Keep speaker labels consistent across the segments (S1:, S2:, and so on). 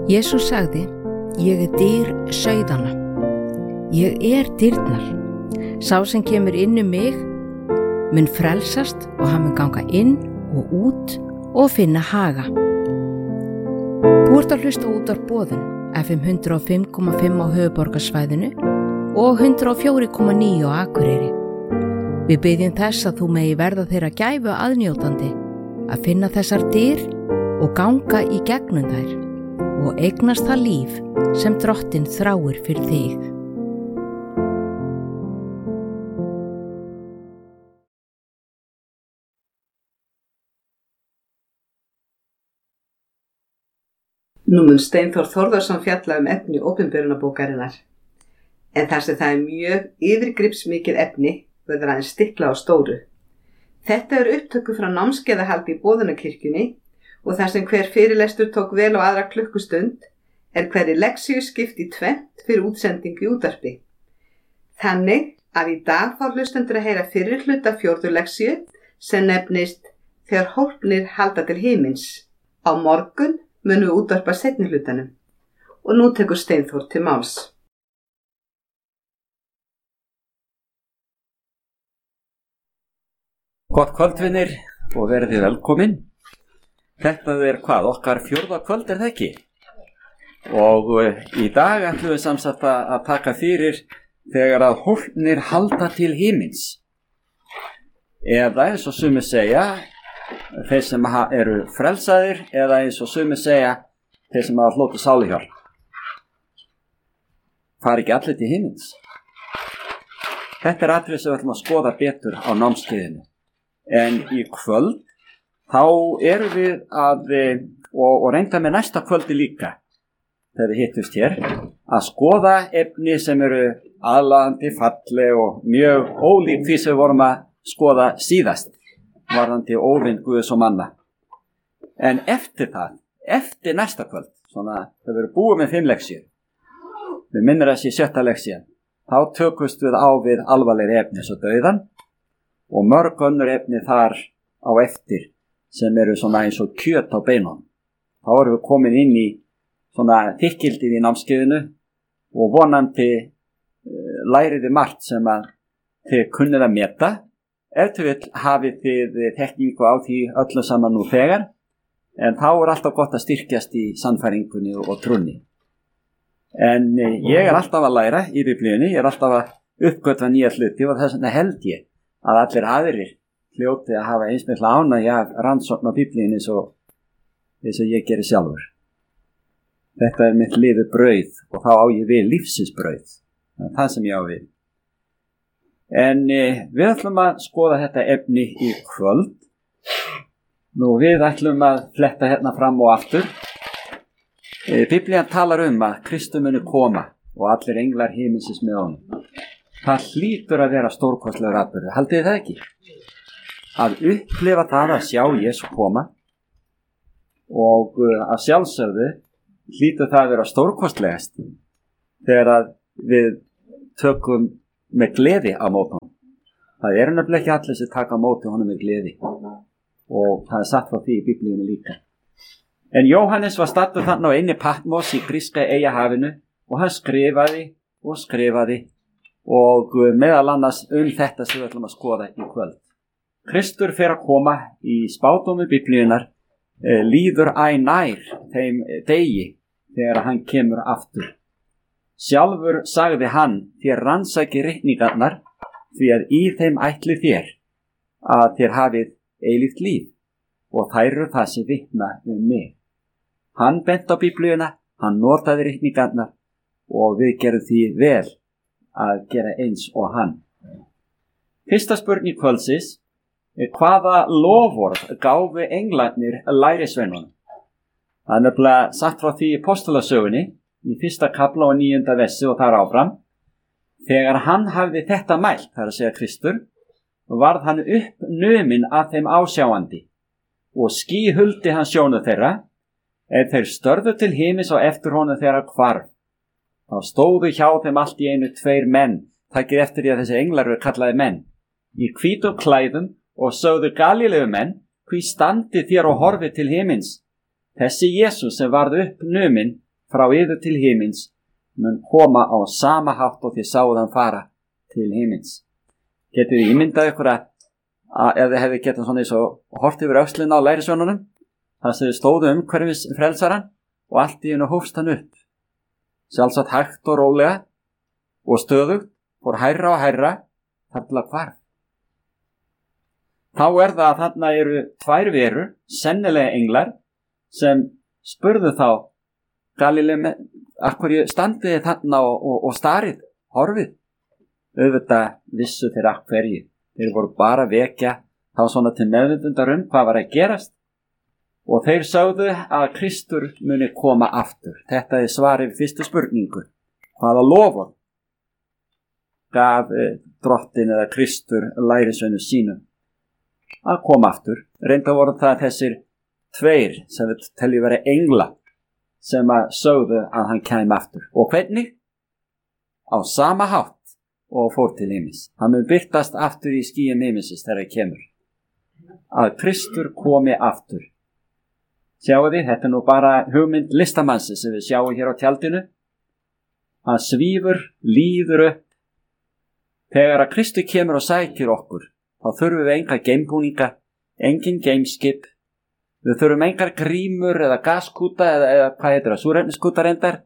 S1: Jesús sagði, ég dyr sauðanna. Ég dyrnar. Sá sem kemur inn mig mun frelsast og hann mun ganga inn og út og finna haga. Þú ert að hlusta út af boðun FM 105,5 á höfuðborgarsvæðinu og 104,9 á Akureyri. Við biðjum þess að þú megi verða þeirra gæfu aðnjótandi að finna þessar dyr og ganga í gegnum þær og eignast það líf sem Drottinn þráir fyrir þig.
S2: Nú mun Steinþór Þórðarson fjalla efni opinberunarbókarinnar, en þar sem það mjög yfirgripsmikið efni verður aðeins stikla á stóru. Þetta upptöku frá námskeiðahaldi í Boðunarkirkjunni og þar sem hver fyrirlestur tók vel á aðra klukkustund hverri leksíu skipt í tvennt fyrir útsendingu í útvarpi. Þannig að í dag fá hlustendur að heyra fyrri hluta 4. leksíu sem nefnist Þegar hólpnir halda til himins. Á morgun munum við útvarpa seinni hlutanum og nú tekur Steinþór til máls.
S3: Gott kvöldvinir og verið velkomin. Þetta okkar 4. kvöld það ekki? Og í dag ætlum við samsagt að taka fyrir þegar að hólpnir halda til himins. Eða eins og sumir segja, þeir sem eru frelsaðir, eða eins og sumir segja, þeir sem hafa hlotið sáluhjálp. Fari ekki allir til himins? Þetta atriði sem við ætlum að skoða betur á námskeiðinu. En í kvöld, þá erum við og reynda með næsta kvöldi líka, þegar við hittust hér, að skoða efni sem eru aðlaðandi, falleg og mjög ólík því sem við vorum að skoða síðast, varðandi óvind Guðs og manna. En eftir næsta kvöld, svona þegar við erum búið með 5 leksíur, við minnir þessi 7. leksíu, þá tökumst við á við alvarlegri efni svo dauðan og mörg önnur efni þar á eftir sem eru svona eins og kjöt á beinunum. Þá erum við komin inn í svona þykkildið í námskeiðinu og vonandi læriði margt sem að þið kunnið að meta. Ef til vill hafið þið þekkingu á því öllu saman nú þegar, en þá alltaf gott að styrkjast í sannfæringunni og trúnni. En ég alltaf að læra í Biblíunni, ég alltaf að uppgötva nýja hluti og þess vegna held ég að allir aðrir hljóti að hafa eins mikla ánægju af rannsókn á Biblíunni eins og ég geri sjálfur. Þetta mitt liðið brauð og þá á ég við lífsins brauð. Það sem ég á við. En við ætlum að skoða þetta efni í kvöld. Nú við ætlum að fletta hérna fram og aftur. Biblían talar að Kristur muni koma og allir englar himinsins með honum. Það hlýtur að vera stórkostlegur atburður, haldið þið það ekki? Að upplifa það að sjá Jesú koma og að sjálfsögðu hlýtur það að vera stórkostlegast þegar að við tökum með gleði á móti honum. Það nefnilega ekki allir sem taka á móti honum með gleði og það satt frá því í Biblíunni líka. En Jóhannes var staddur þarna á einni Patmos í gríska eyjahafinu og hann skrifaði og meðal annars þetta sem við ætlum að skoða í kvöld. Kristur fer að koma í spádómi Biblíunnar, líður æ nær þeim degi þegar hann kemur aftur. Sjálfur sagði hann, þér rannsaki reikningarnar, því að í þeim ætli þér að þér hafið eilíft líf og þær eru það sem vitna mig. Hann bent á Biblíuna, hann notaði reikningarnar og við gerum því vel að gera eins og hann. Fyrsta spurning kvöldsins, hvaða loforð gáfu englarnir lærisveinunum? Það nefnilega sagt frá því í Apostolasögunni, í 1. kafla og 9. versi og þar áfram. Þegar hann hafði þetta mælt, það að segja Kristur, varð hann uppnuminn að þeim ásjáandi og ský huldi hann sjónu þeirra, þeir störðu til himins og eftir honum þeirra hvarf. Þá stóðu hjá þeim allt í einu 2 menn, takið eftir því að þessi englar eru kallaði menn, í hvítum klæðum og sögðu Galíleu menn, hví standið þér og horfið til himins? Þessi Jesús sem varð uppnuminn frá yður til himins mun koma á sama hátt og þið sáuð hann fara til himins. Getið þið ímyndað ykkur að ef þið hefði getað svona eins og hort yfir öxlina á lærisveinunum, þar sem þið stóðu umhverfis frelsaran og allt í einu hófst hann upp. Sjálfsagt hægt og rólega og stöðugt, fór hærra og hærra þar til að hvarf. Þá er það að þarna eru tvær verur, sennilega englar, sem spurðu þá Galilei, af hverju standið þið þarna og starið, horfið. Auðvitað vissu þeir af hverju. Þeir voru bara að vekja þá svona til meðvitundar hvað var að gerast. Og þeir sögðu að Kristur muni koma aftur. Þetta er svarið við fyrstu spurningu. Hvaða lofur gaf drottin eða Kristur lærisveinu sínum að koma aftur? Reynda voru það þessir tveir sem við teljum vera engla sem að sögðu að hann kæmi aftur. Og hvernig? Á sama hátt og fór til himins. Hann mun birtast aftur í skýjum himinsins þegar það kemur. Að Kristur komi aftur. Sjáu þið, þetta er nú bara hugmynd listamannsins sem við sjáum hér á tjaldinu. Hann svífur, líður upp. Þegar að Kristur kemur og sækir okkur, þá þurfum við enga geimbúninga, engin geimskip. Við þurfum engar grímur eða gaskúta eða hvað heitir það, súrefniskúta reyndar.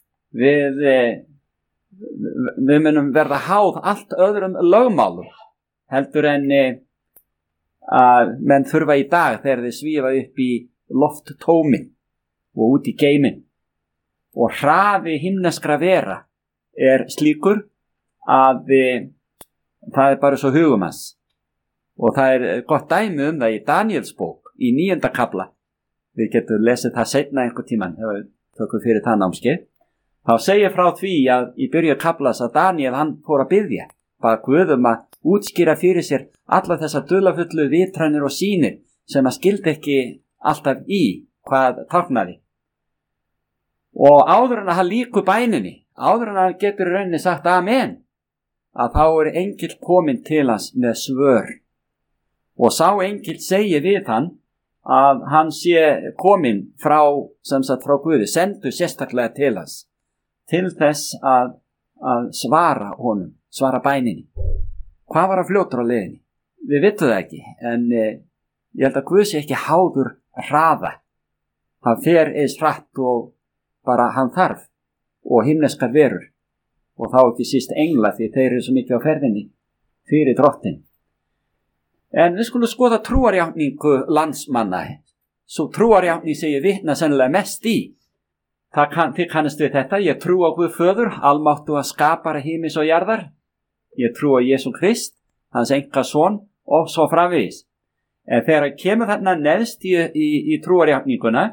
S3: Við munum verða háð allt öðrum lögmálum heldur en að menn þurfa í dag þegar þeir svífa upp í lofttómin og út í geimin. Og hraði himneskra vera er slíkur að það er bara svo hugum hans. Og það er gott dæmi það í Daníelsbók í 9. kafla. Við getum lesið það seinna einhver tíman ef við tökum fyrir það námskeið. Þá segir frá því að í byrju kaflas að Daníel hann fór að biðja, bara Guðum að útskýra fyrir sér alla þessa dularfullu vitrænir og sýnir sem að skildi ekki alltaf í hvað táknaði. Og áður en að hann lýkur bæninni, áður en að hann getur rauninni sagt amen, að þá er engill kominn til hans með svör. Og sá engill segir við hann að hann sé kominn frá Guði, sendu sérstaklega til hans. Til þess að svara honum, svara bæninni. Hvað var að fljótur á leiðinni? Við vitum það ekki, en ég held að Guð sé ekki háður hraða. Hann fer eins hratt og bara hann þarf og himneskar verur. Og þá ekki síst engla því þeir eru svo mikið á ferðinni fyrir drottin. En við skulum skoða trúarjátningu landsmanna. Svo trúarjátning sem ég vitna sennilega mest í. Þið kannast við þetta, ég trú á Guð föður, almáttuga skapara himins og jarðar. Ég trú á Jesú Krist, hans einkason og svo framvegis. En þegar kemur þarna neðst í trúarjátninguna,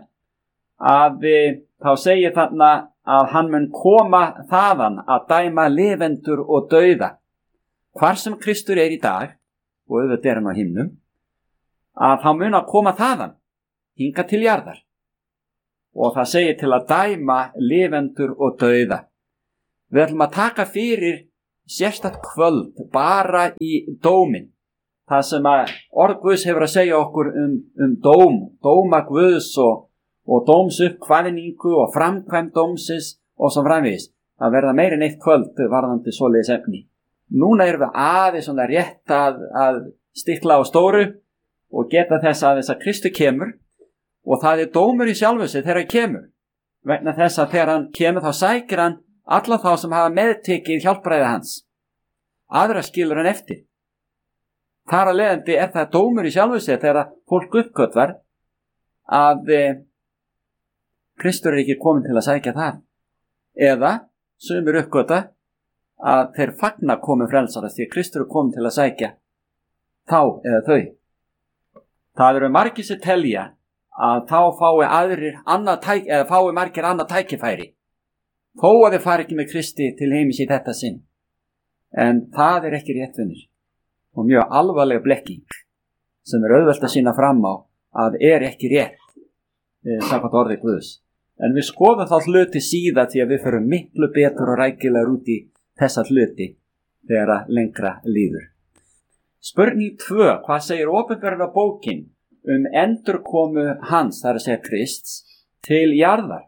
S3: þá segir þarna að hann mun koma þaðan að dæma lifendur og dauða. Hvar sem Kristur er í dag, og auðvitað er hann á himnum, að þá mun að koma þaðan, hinga til jarðar. Og það segir til að dæma lifendur og dauða. Við ætlum að taka fyrir sérstakt kvöld bara í dómin. Það sem að orð Guðs hefur að segja okkur dóma Guðs og dómsuppkvaðningu og framkvæmd dómsins og svo framvegis. Það verða meira en eitt kvöld varðandi svoleiðis efni. Núna erum við aðeins svona rétt að stikla á stóru og geta þess að Kristur kemur. Og það er dómur í sjálfu sig þegar hann kemur. Vegna þess að þegar hann kemur þá sækir hann alla þá sem hafa meðtekið hjálpræði hans. Aðra skilur hann eftir. Þar að leiðandi er það dómur í sjálfu sig þegar fólk uppgötvar að Kristur er ekki komin til að sækja það. Eða sumir uppgötva að þeir fagna komin frelsarast því að Kristur er komin til að sækja þá eða þau. Það eru margir sem telja að þá fái margir annað tækifæri. Þó að þeir fari ekki með Kristi til heimis í þetta sinn. En það er ekki réttvinnir. Og mjög alvarlega blekking sem er auðvelt að sýna fram á að er ekki rétt samkvæmt orði Guðs. En við skoðum þá hluti síðan því að við förum miklu betur og rækilegar út í þessa hluti þegar að lengra líður. Spurning 2. Hvað segir opinberunarbókin endurkomu hans, það er að segja Krists, til jarðar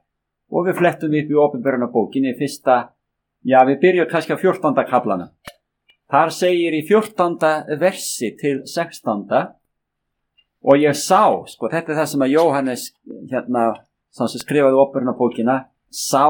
S3: og við flettum upp í Opinberunarbókinni fyrsta, við byrjum kannski á 14. kaflana. Þar segir í 14. versi til 16. Og ég sá, þetta það sem að Jóhannes, sem skrifaði Opinberunarbókina, sá.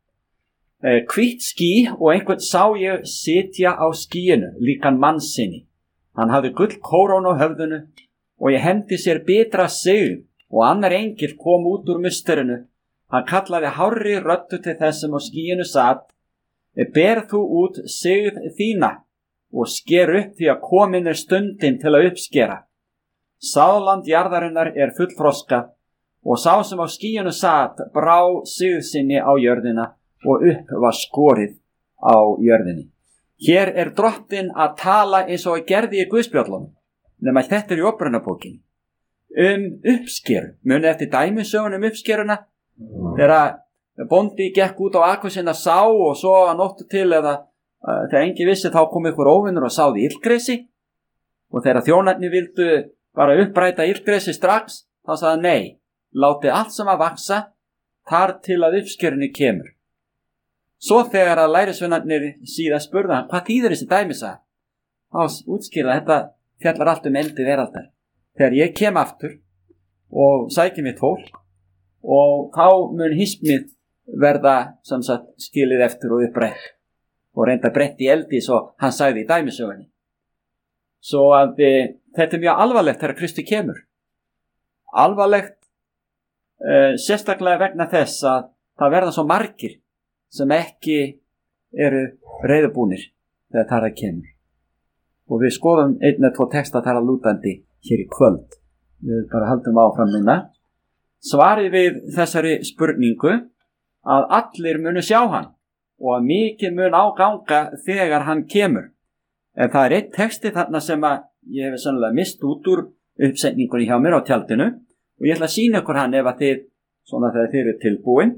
S3: Hvítt ský og einhvern sá ég sitja á skýinu, líkan mannsini. Hann hafði gullkórónu á höfðinu og ég hendi sér bitra sigð og annar engil kom út úr musterinu. Hann kallaði hárri röddu til þessum á skýinu satt, ber þú út sigð þína og sker upp því að komin stundin til að uppskera. Sáðland jarðarinnar fullþroska og sá sem á skýinu satt brá sigð sinni á jörðina og upp var skorið á jörðinni. Hér drottinn að tala eins og gerði í Guðspjöllunum, nema þetta í Opinberunarbókinni. Uppskeru, muni eftir dæmisögun uppskeruna, þegar bóndi gekk út á aku sinna sá og svo að nóttu til eða þegar engin vissi þá kom ykkur óvinnur og sáði illgresi og þegar þjónarnir vildu bara uppræta illgresi strax, þá sagði nei, látið allt sem að vaksa þar til að uppskerunni kemur. Svo þegar að lærisveinarnir síðan spurði hann, hvað þýðir þessi dæmisa? Þá útskýrði þetta fjallar allt endi veraldar. Þegar ég kem aftur og sæki mitt fólk og þá mun hismið verða sem sagt skilið eftir og upprætt og reynda brett í eldi svo hann sagði í dæmisögunni. Svo að þetta mjög alvarlegt þegar Kristi kemur. Alvarlegt sérstaklega vegna þess að það verða svo margir sem ekki eru reiðubúnir þegar það kemur. Og við skoðum 1 eða 2 texta þar að lútandi hér í kvöld. Við bara haldum áfram núna. Svarið við þessari spurningu að allir munu sjá hann og að mikið mun áganga þegar hann kemur. En það 1 texti þarna sem að ég hef sannlega mist út úr uppsetningunni hjá mér á tjaldinu og ég ætla að sýna ykkur hann ef að þið, svona þegar þið eru tilbúin,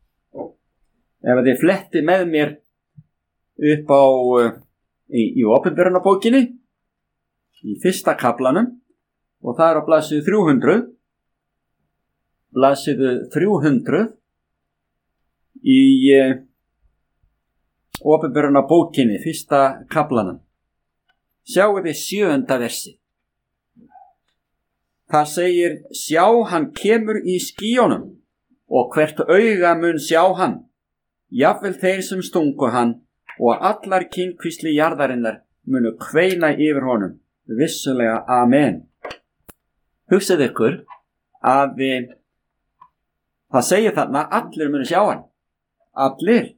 S3: ef að þið fletti með mér upp á í Opinberunarbókinni í 1. kaflanum og það á blaðsíðu 300 í Opinberunarbókinni 1. kaflanum. Sjáu þið 7. versi. Það segir, sjá hann kemur í skýjónum og hvert auga mun sjá hann, jafnvel þeir sem stungu hann og allar kynkvísli jarðarinnar munu kveina yfir honum, vissulega amen. Hugsið ykkur að það segir þarna allir munu sjá hann. Allir.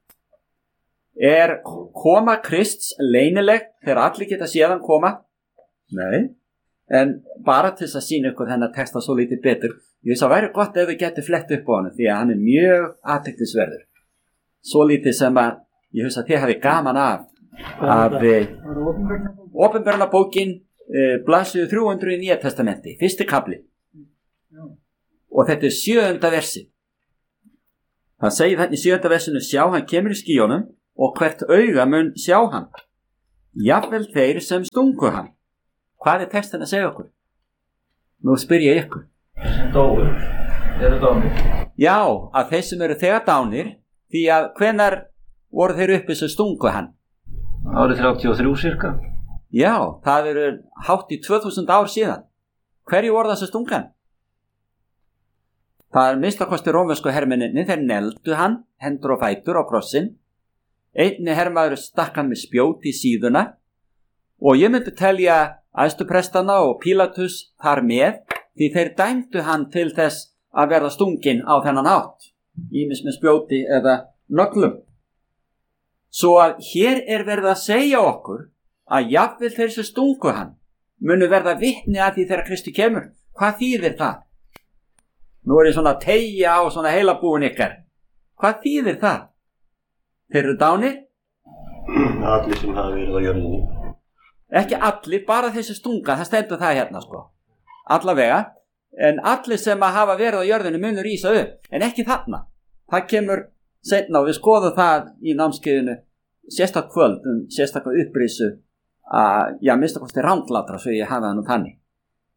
S3: Koma Krists leynileg þegar allir geta séð hann koma? Nei. En bara til að sýna ykkur þennan texta svo lítið betur, ég veist að væri gott ef við getum flett upp á hann því að hann mjög athyglisverður. Svo lítið sem að ég veist að þið hafi gaman af Opinberunarbókin blaðsíðu 300 í Nýja testamenti, 1. kafli. Og þetta 7. versi. Það segir þannig í 7. versinu, sjá hann kemur í skýjónum og hvert auga mun sjá hann, jafnvel þeir sem stungu hann. Hvað textin að segja okkur? Nú spyr ég ykkur.
S4: Dóir. Eru dánir?
S3: Já, að þeir sem eru þegar dánir, því að hvenær voru þeir uppi sem stungu hann?
S4: Árið 33 cirka.
S3: Já, það eru hátt í 2000 ár síðan. Hverju voru það sem stungu hann? Það minnst að kosti rómversku hermenninni, þeir neldu hann, hendur og fætur á krossin. Einni hermaður stakk hann með spjót í síðuna og ég myndi telja æðstuprestana og Pílatus þar með því þeir dæmdu hann til þess að verða stungin á þennan hátt, ýmis með spjóti eða nöglum. Svo að hér verið að segja okkur að jafnvel þeir sem stungu hann munu verða vitni að því þegar Kristi kemur. Hvað þýðir það? Nú ég svona að teygja á svona heilabúin ykkar. Hvað þýðir það? Þeir eru dánir?
S4: Allir sem hafa verið á jörðinni.
S3: Ekki allir, bara þessi stunga, það stendur það hérna sko. Allavega, en allir sem hafa verið á jörðinni munur rísa upp, en ekki þarna. Það kemur seinna og við skoðum það í námskeiðinu sérstak kvöld, sérstakka upprísu að minnstakosti ranglátra, svo ég hafa það nú þannig.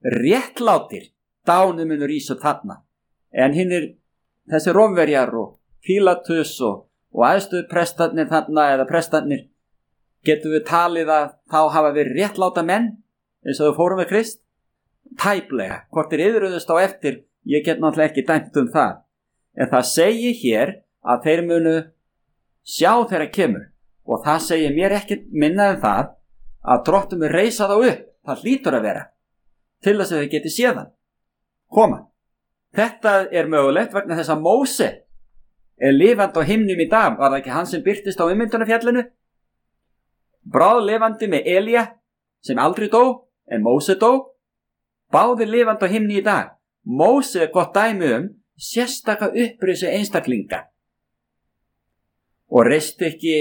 S3: Réttlátir, dánir munur rísa upp þarna, en hinnir þessi Rómverjar og Pílatus og æðstu prestarnir þarna eða prestarnir, getum við talið að þá hafa verið réttláta menn eins og þau fórum með Krist? Tæplega, hvort yðruðust á eftir, ég get náttúrulega ekki dæmt það, en það segir hér að þeir munu sjá þegar kemur, og það segir mér ekki minna en það að Drottinn mun reisa þá upp, það hlýtur að vera, til þess að þau geti séðan koma. Þetta er mögulegt vegna þess að Móse er lifandi á himnum í dag. Var það ekki hann sem birtist á ummyndunarfjallinu? Bráðlifandi með Elía sem aldrei dó, en Móse dó. Báðir lifandi á himni í dag. Móse er gott dæmi sérstaka upprisu einstaklinga. Og reisti ekki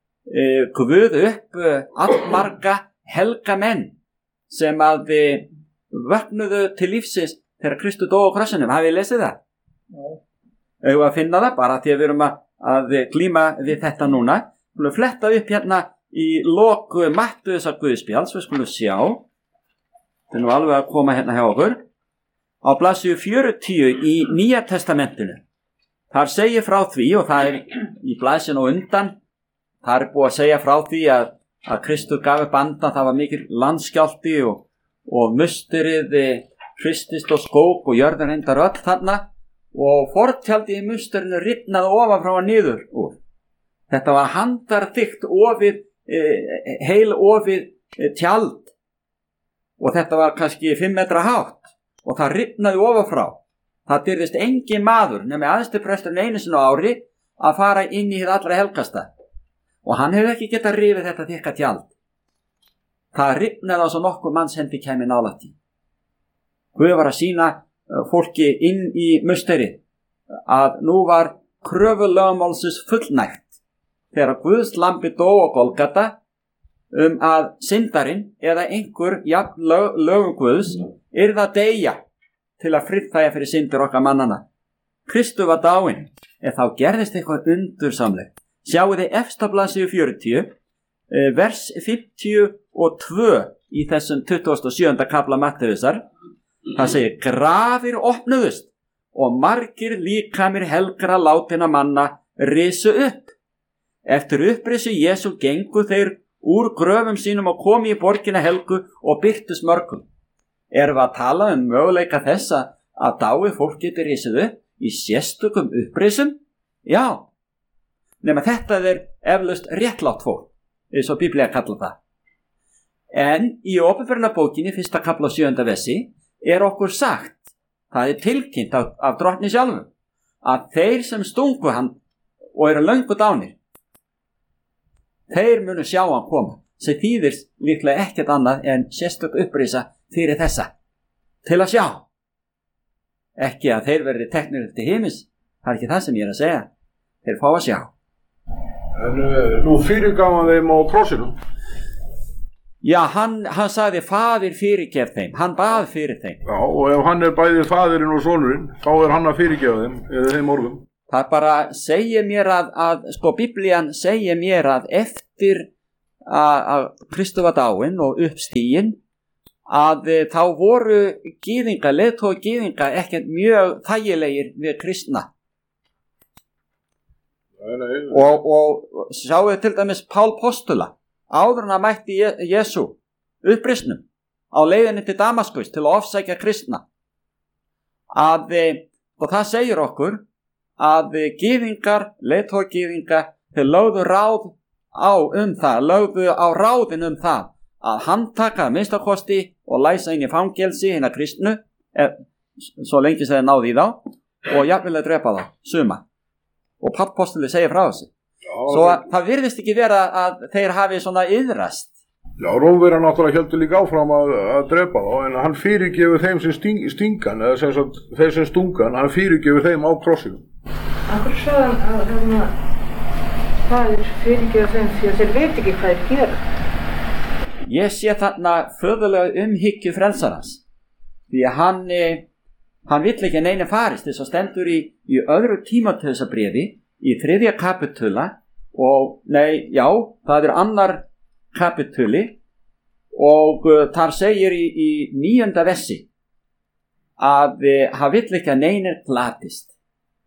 S3: Guð upp allmarga helga menn sem að vöknuðu til lífsins þegar Kristur dó á krossinum. Hafið þið lesið það? Eigum við að finna það bara því að við erum að glíma við þetta núna. Við skulum fletta upp hérna í lok Mattheusar Guðspjalls. Við skulum sjá. Það er nú alveg að koma hérna hjá okkur. Á blaðsíðu 40 í Nýja testamentinu. Þar segir frá því, og það er í blaðsinu á undan, þar er búið að segja frá því að Kristur gaf upp andan, það var mikil landskjálfti og musterið hristist og skók og jörðin reyndar öll þarna og fortjaldið í musterinu rifnaði ofan frá að niður úr. Þetta var handarþykkt ofið, heil ofið tjald og þetta var kannski 5 metra hátt og það rifnaði ofan frá. Það dyrðist engin maður nema aðstoðarpresturinn einu sinni á ári að fara inn í hið allra helgasta og hann hefur ekki getað rifið þetta þykka tjald. Það rifnaði á svo nokkuð manns hendi kæmi nálægt í. Guð var að sýna fólki inn í musterið að nú var kröfu lögmálsins fullnægt þegar Guðs lambi dó á Golgata að syndarinn eða einhver lögum Guðs yrði að deyja til að friðþægja fyrir syndir okkar mannana. Kristur var dáinn, en þá gerðist eitthvað undursamlegt. Sjáu þið efst á blaðsíðu 40, vers 52 í þessum 27. kafla Mattheusar. Það segir, grafir opnuðust og margir líkamir helgra látinna manna risu upp. Eftir upprisu Jesú gengu þeir úr gröfum sínum og komu í borgina helgu og birtust mörgum. Erum við að tala möguleika þess að dáið fólk getur risið upp í sérstökum upprisum? Já, nema þetta er eflaust réttlátt fólk, eins og Biblía kallar það. En í Opinberunarbókinni 1. kafla 7. versi er okkur sagt, það er tilkynnt af Drottni sjálfum, að þeir sem stungu hann og eru löngu dánir, þeir munu sjá hann koma, sem þýðir líklega ekkert annað en sérstök upprisa fyrir þessa, til að sjá. Ekki að þeir verði teknir til himins, það er ekki það sem ég er að segja, þeir fá að sjá.
S5: En nú fyrirgaf hann þeim á krossinu?
S3: Já, hann sagði faðir fyrirgef þeim, hann bað fyrir þeim.
S5: Já, og ef hann er bæði faðirinn og sonurinn, þá er hann að fyrirgefa þeim, eða þeim orðum.
S3: Það bara segir mér sko Biblían segir mér að eftir að Kristur var dáinn og uppstiginn, að þá voru gyðinga, leiðtogar gyðinga ekkert mjög þægilegir við kristna.
S5: Nei.
S3: Og sjáu til dæmis Pál postula, áður en að mætti Jesú upprisnum á leiðinni til Damaskus til að ofsækja kristna. Og það segir okkur að gyðingar, leiðtogar gyðinga, þeir lögðu ráð lögðu á ráðin það að handtaka minnstakosti og læsa inn í fangelsi hina kristnu, svo lengi sem þeir náði í þá, og jafnvel að drepa þá, suma. Og Páll postuli segir frá þessu. Svo það virðist ekki vera að þeir hafi svona iðrast.
S5: Já, Rómverjar náttúrulega heldur líka áfram að drepa þá, en hann fyrirgefur þeim sem stingan, eða sem sagt, þeir sem stungan, hann fyrirgefur þeim á krossinu.
S6: Akkur sagði að það er fyrirgefur þeim því að þeir veit ekki hvað þeir gera.
S3: Ég sé þarna föðulega umhyggju frelsarans, því að hann vill ekki neina farist, þess að stendur í öðru Tímóteusarbréfi í 3. kapitula það er 2. kapituli og þar segir í 9. versi að hann vill ekki að neinir glatist.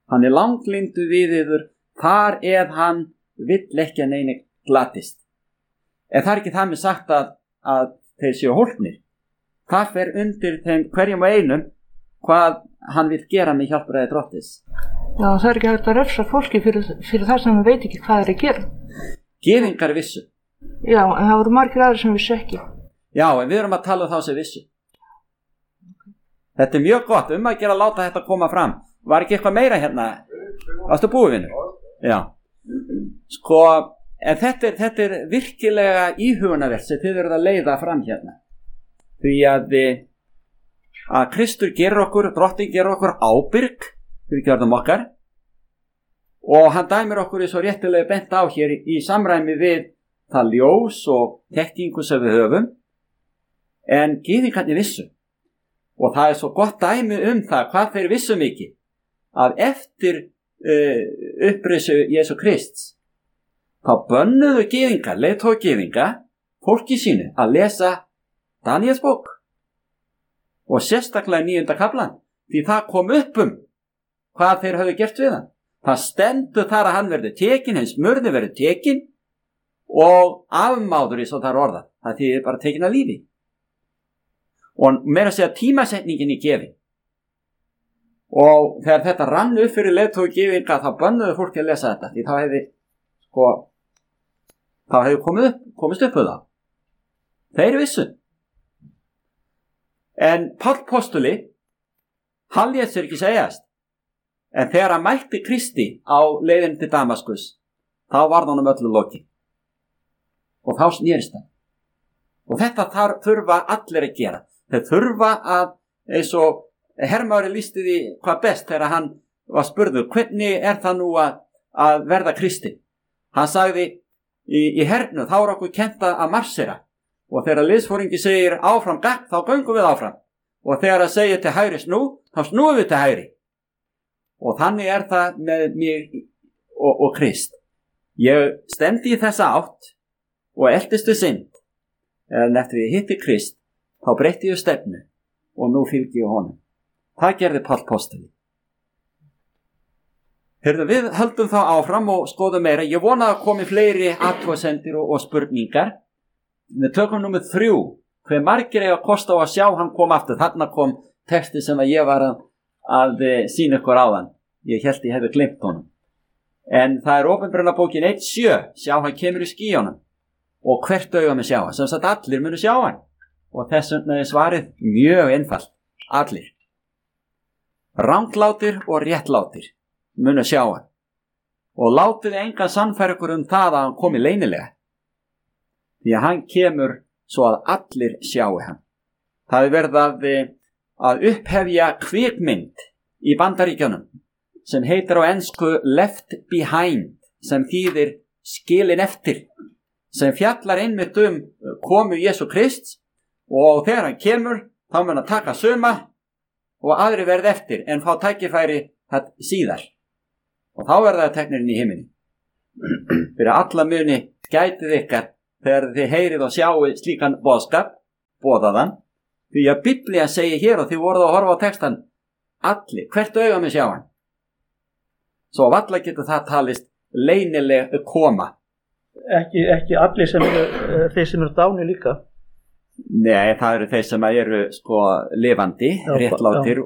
S3: Hann er langlyndu við yður, þar eð hann vill ekki að neini glatist. En það er ekki það með sagt að þeir séu hólpnir. Það fer undir þeim hverjum og einum hvað hann vil gera með hjálpræði Drottis.
S6: Já, það er ekki hægt að refsa fólki fyrir það sem við veit ekki hvað er að gera.
S3: Gyðingar vissu.
S6: Já, en það voru margir aðrir sem vissu ekki.
S3: Já, en við erum að tala um þá sem vissu. Þetta er mjög gott, að gera að láta þetta koma fram. Var ekki eitthvað meira hérna? Varstu búið, vinur? Já. Sko, en þetta er virkilega íhugunarvert sem þið eruð að leiða fram hérna. Því að Kristur gerir okkur, Drottin gerir okkur ábyrg fyrir gjörðum okkar og hann dæmir okkur svo réttilega bent á hér í samræmi við það ljós og þekkingu sem við höfum, en gyðingarnir vissu. Og það er svo gott dæmi það hvað þeir vissu mikið að eftir upprisu Jesú Krists þá bönnuðu gyðingar, leiðtogar gyðinga fólki sínu að lesa Daníels bók og sérstaklega 9. kaflan, því það kom upp hvað þeir höfðu gert við hann. Það stendur þar að hann verði tekin, hins murði verði tekin og afmáður eins og það er orðað. Það þýðir bara tekin að lífi. Og meira að segja tímasetningin í gefi. Og þegar þetta rann upp fyrir leiðtogar gyðinga þá bönnuðu fólki að lesa þetta, því þá hefði komist upp það. Þeir vissu. En Páll postuli, hann lét sér ekki segjast. En þegar hann mætti Kristi á leiðin til Damaskus, þá varð honum öllu lokið. Og þá snerist hann. Og þetta þurfa allir að gera. Þeir þurfa að, eins og Hermauri lýsti því hvað best þegar hann var spurður, hvernig er það nú að verða kristinn? Hann sagði, í hernu þá er okkur kennt að marsera. Og þegar liðsforingi segir áfram gakk, þá göngum við áfram. Og þegar það segir til hægri snú, þá snúum við til hægri. Og þannig er það með mig og Krist. Ég stemdi í þessa átt og eltist við synd. En eftir ég hitti Krist, þá breytti ég stefnu og nú fylgi ég honum. Það gerði Páll postuli. Við höldum þá áfram og skoðum meira. Ég vona að komi fleiri athugasemdir og spurningar. Við tökum númer 3. Hve margir eiga kost á að sjá hann kom aftur. Þarna kom texti sem ég var að sýna ykkur áðan. Ég hélt ég hefði gleymt honum. En það er Opinberunarbókin 1:7. Sjá hann kemur í skýjunum. Og hvert auga með sjá hann. Sem sagt allir munu sjá hann. Og þess vegna er svarið mjög einfalt. Allir. Ranglátir og réttlátir munu sjá hann. Og látið engan sannfæra ykkur það að hann komi leynilega. Því að hann kemur svo að allir sjáu hann. Það er verið að upphefja kvikmynd í Bandaríkjunum sem heitir á ensku Left Behind, sem þýðir skilin eftir, sem fjallar einmitt komu Jesú Krists og þegar hann kemur þá mun hann taka suma og aðri verð eftir en fá tækifæri síðar. Og þá verða það teknirinn í himini. Fyrir alla muni gætið ykkar þegar þið heyrið og sjáu slíkan boðskap, boðaðan, því að Biblía segir hér og þið voruð að horfa á textan, allir, hvert auga með sjá hann. Svo valla getur það talist leynileg koma.
S7: Ekki allir sem þeir sem eru dáni líka.
S3: Nei, það eru þeir sem eru lifandi, réttlátir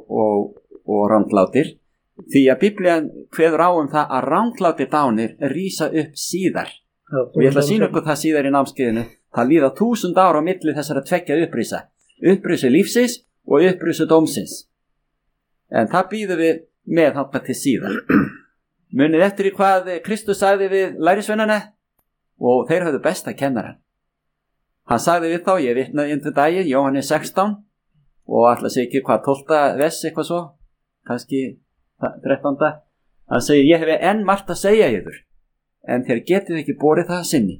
S3: og ranglátir. Því að Biblían kveður á það að ranglátir dánir rísa upp síðar. Og ég ætla að sýna ykkur það síðar í námskeiðinu. Það líða 1000 ára á milli þessara tveggja upprisa. Upprisu lífsins og upprisu dómsins. En það býðum við með þangað til síðar. Munið eftir í hvað Kristus sagði við lærisveinana og þeir höfðu besta kennaran. Hann sagði við þá, ég vitnaði inn til daginn, Jóhannes 16 og alltaf sé ekki hvað 12. vers eitthvað svo, kannski 13. Hann segi, ég hef enn margt að segja yfir, en þér getið ekki borið það að sinni.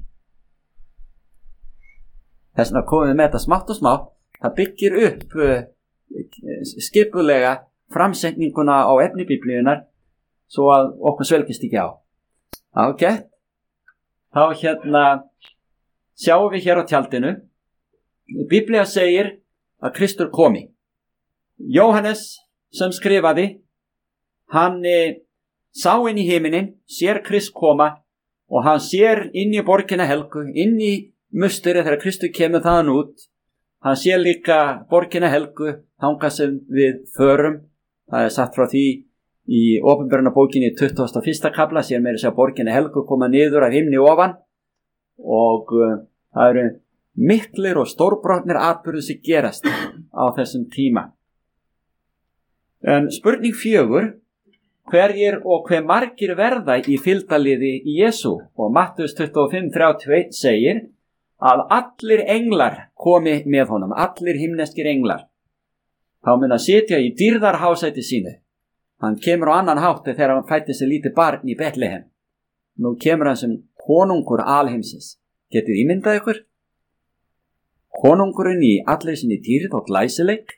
S3: Þess vegna komum við með þetta smátt og smátt, það byggir upp skipulega framsetninguna á efni Biblíunar svo að okkur svelgist ekki á. Ok, þá sjáum við hér á tjaldinu. Biblía segir að Kristur komi. Jóhannes sem skrifaði, hann sá inn í himinin, sér Krist koma og hann sér inn í borgina helgu, inn í musteri þegar Kristur kemur þaðan út. Hann sér líka borgina helgu, þangað sem við förum. Það sagt frá því í Opinberunarbókinni 21. kafla, sér meira segja borgina helgu koma niður af himni ofan og það eru miklir og stórbrotnir atburðir sem gerast á þessum tíma. En spurning 4, hverjir og hve margir verða í fylgdarliði í Jesú? Og Mattheus 25:31 segir að allir englar komi með honum, allir himneskir englar. Þá mun að sitja í dýrðarhásæti sínu. Hann kemur á annan hátti þegar hann fætti sig lítið barn í Betlehem. Nú kemur hann sem konungur alheimsins. Getið ímyndað ykkur? Konungurinn í allir sinni dýrð og glæsileik.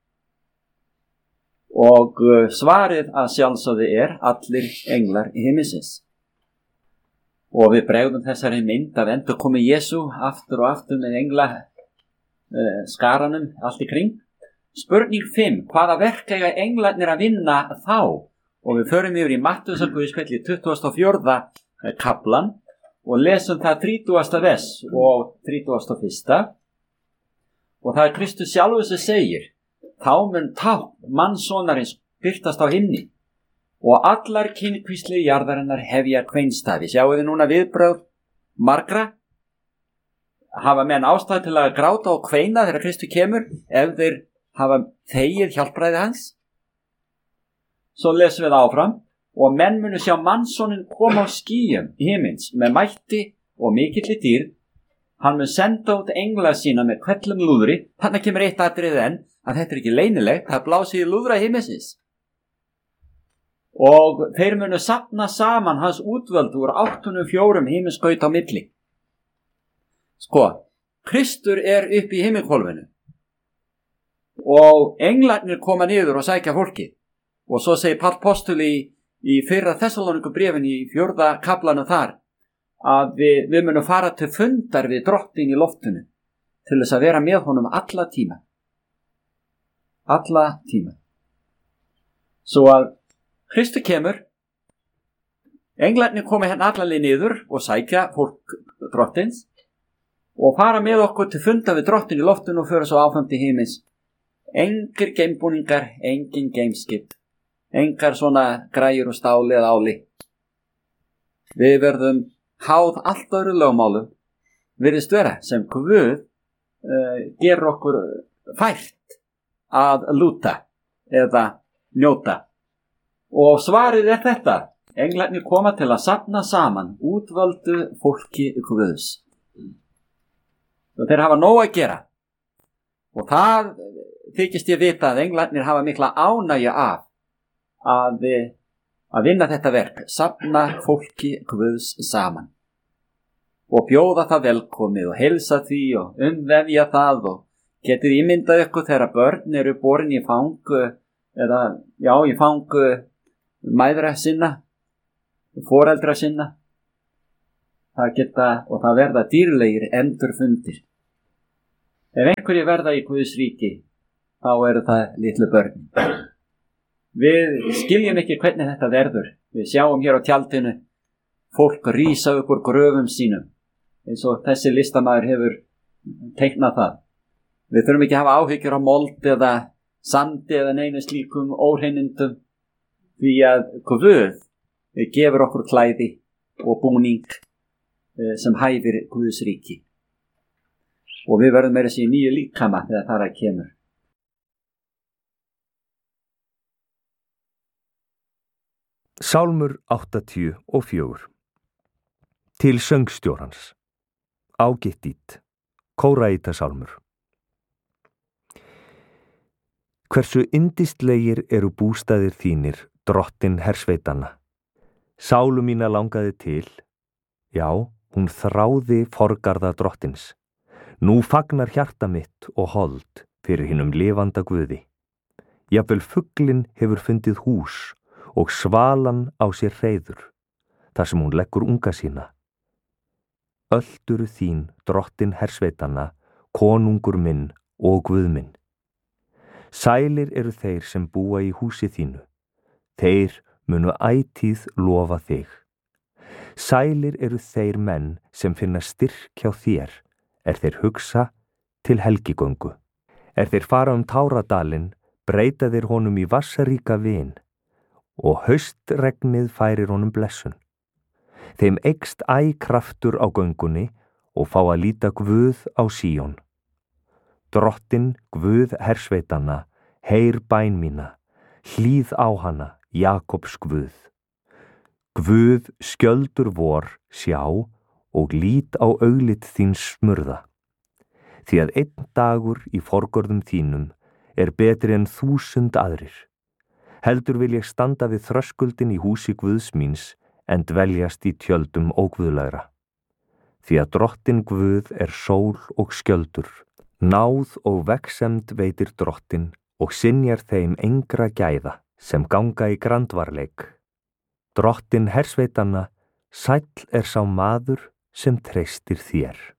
S3: Og svarið að sjálfsögðu allir englar í himminsins. Og við bregðum þessari mynd af endur komi Jesú aftur og aftur með engla skaranum allt í kring. Spurning 5, hvaða verk eiga englarnir að vinna þá? Og við förum yfir í Mattheusarguðspjalli 24. kaflan og lesum það 30. vers og 31. Og það Kristus sjálfur sem segir: þá mun tákn mannssonarins birtast á himni og allar kynkvísli jarðarinnar hefja kveinstafi. Sjáu þið núna viðbrögð margra? Hafa menn ástæðu til að gráta og kveina þegar Kristur kemur ef þeir hafa þegið hjálpræði hans? Svo lesum við áfram: og menn munu sjá mannssonin koma á skýjum himins með mætti og mikilli dýrð. Hann mun senda út engla sína með hvellum lúðri. Þarna kemur eitt atriði enn, að þetta ekki leynilegt, það blásið í lúðra himinsins. Og þeir munu safna saman hans útvöldu úr 84 himinskaut á milli. Sko, Kristur upp í himminkólfinu og englarnir koma niður og sækja fólki. Og svo segir Páll postuli í 1. Þessalónikubréfinu í 4. kaflanum þar að við munum fara til fundar við drottin í loftinu til þess að vera með honum alla tíma. Alla tíma. Svo að Kristur kemur, englarnir koma hérna allalegi niður og sækja fólk drottins og fara með okkur til fundar við drottin í loftinu og föra svo áfram til himins. Engir geimbúningar, engin geimskip, engar svona græjur og stáli eða áli. Við verðum háð allt öðru lögmálum, virðist vera, sem Guð gerur okkur fært að lúta eða njóta. Og svarið þetta: englarnir koma til að safna saman útvöldu fólki Guðs. Og þeir hafa nóg að gera. Og það þykist ég vita að englarnir hafa mikla ánægju af að vinna þetta verk, safna fólki Guðs saman og bjóða það velkomið og heilsa því og umvefja það. Og getið ímyndað ykkur þegar börn eru borin í fang í fang mæðra sinna, foreldra sinna. Og það verða dýrlegir endurfundir. Ef einhverjir verða í Guðs ríki, þá eru það litlu börn. Við skiljum ekki hvernig þetta verður. Við sjáum hér á tjaldinu fólk rísa upp úr gröfum sínum, eins og þessi listamaður hefur teiknað það. Við þurfum ekki að hafa áhyggjur á mold eða sandi eða neinu slíkum óhreinindum, því að Guð gefur okkur klæði og búning sem hæfir Guðs ríki. Og við verðum meira sér í nýju líkama þegar það kemur.
S8: Sálmur 84. Til söngstjórans. Ágittít. Kóraíta sálmur. Hversu yndislegir eru bústaðir þínir, drottin hersveitanna. Sálu mína langaði til, já, hún þráði forgarða drottins. Nú fagnar hjarta mitt og hold fyrir hinum lifanda Guði. Jafnvel fuglinn hefur fundið hús og svalan á sér hreiður, þar sem hún leggur unga sína. Ölduru þín, drottin hersveitanna, konungur minn og Guð minn. Sælir eru þeir sem búa í húsi þínu, þeir munu ætíð lofa þig. Sælir eru þeir menn sem finna styrk hjá þér, þeir hugsa til helgigöngu. Þeir fara Táradalinn, breyta þeir honum í vatnsríka vin, og haustregnið færir honum blessun. Þeim eykst æ kraftur á göngunni og fá að líta Guð á Síón. Drottinn, Guð hersveitanna, heyr bæn mína, hlýð á hana, Jakobs Guð. Guð, skjöldur vor, sjá og lít á auglit þín smurða. Því að einn dagur í forgörðum þínum betri en 1000 aðrir. Heldur vil ég standa við þröskuldin í húsi Guðs míns en dveljast í tjöldum óguðlegra. Því að Drottinn Guð sól og skjöldur, náð og vegsemd veitir Drottinn og synjar þeim engra gæða sem ganga í grandvarleik. Drottinn hersveitanna, sæll sá maður sem treystir þér.